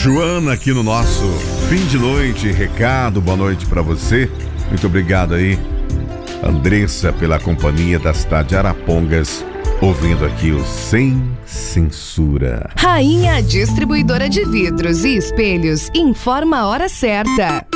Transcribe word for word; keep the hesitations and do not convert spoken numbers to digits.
Joana aqui no nosso fim de noite, recado, boa noite pra você. Muito obrigado aí, Andressa, pela companhia da cidade de Arapongas, ouvindo aqui o Sem Censura. Rainha Distribuidora de Vidros e Espelhos informa a hora certa.